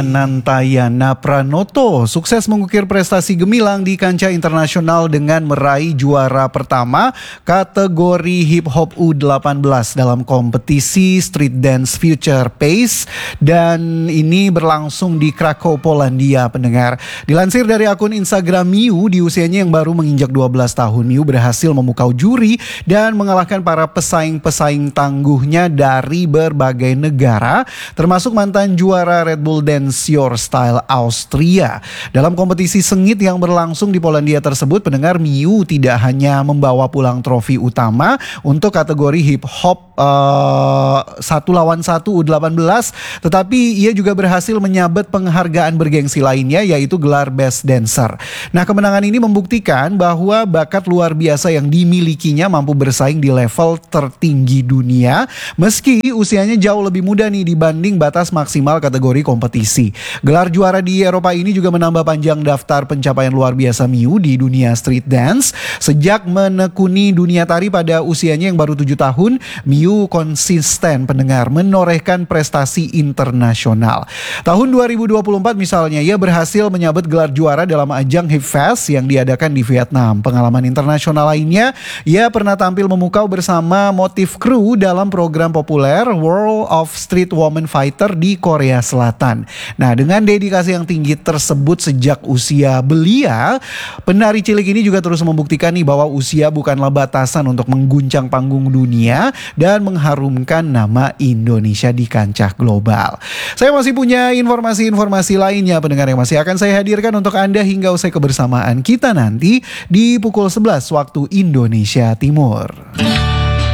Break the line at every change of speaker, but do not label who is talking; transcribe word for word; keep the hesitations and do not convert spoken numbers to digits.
Nantayana Pranoto sukses mengukir prestasi gemilang di kancah internasional dengan meraih juara pertama kategori hip hop U delapan belas dalam kompetisi Street Dance Future Pace, dan ini berlangsung di Krakow, Polandia, pendengar. Dilansir dari akun Instagram Miu, di usianya yang baru menginjak dua belas tahun, Miu berhasil memukau juri dan mengalahkan para pesaing-pesaing tangguhnya dari berbagai negara, termasuk mantan juara Red Bull Dance Your Style Austria. Dalam kompetisi sengit yang berlangsung di Polandia tersebut, pendengar, Miu tidak hanya membawa pulang trofi utama untuk kategori hip hop uh, satu lawan satu U delapan belas, tetapi ia juga berhasil menyabet penghargaan bergengsi lainnya, yaitu gelar Best Dancer. Nah, kemenangan ini membuktikan bahwa bakat luar biasa yang dimilikinya mampu bersaing di level tertinggi dunia, meski usianya jauh lebih muda nih dibanding batas maksimal kategori kompetisi. Gelar juara di Eropa ini juga menambah panjang daftar pencapaian luar biasa Miu di dunia street dance. Sejak menekuni dunia tari pada usianya yang baru tujuh tahun, Miu konsisten, pendengar, menorehkan prestasi internasional. Tahun dua ribu dua puluh empat misalnya, ia berhasil menyabet gelar juara dalam ajang Hip Fest yang diadakan di Vietnam. Pengalaman internasional lainnya, ia pernah tampil memukau bersama Motif Crew dalam program populer World of Street Woman Fighter di Korea Selatan. Nah, dengan dedikasi yang tinggi tersebut sejak usia belia, penari cilik ini juga terus membuktikan nih bahwa usia bukanlah batasan untuk mengguncang panggung dunia dan mengharumkan nama Indonesia di kancah global. Saya masih punya informasi-informasi lainnya, pendengar, yang masih akan saya hadirkan untuk Anda hingga usai kebersamaan kita nanti di pukul sebelas waktu Indonesia Timur.